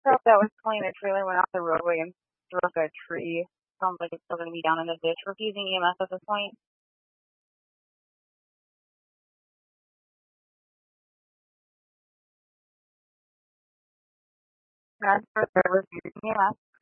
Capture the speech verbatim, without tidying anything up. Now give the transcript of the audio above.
Truck that was pulling a trailer went off the roadway and struck a tree. Sounds like it's still going to be down in the ditch. We're using E M S at this point. Transfer service using E M S.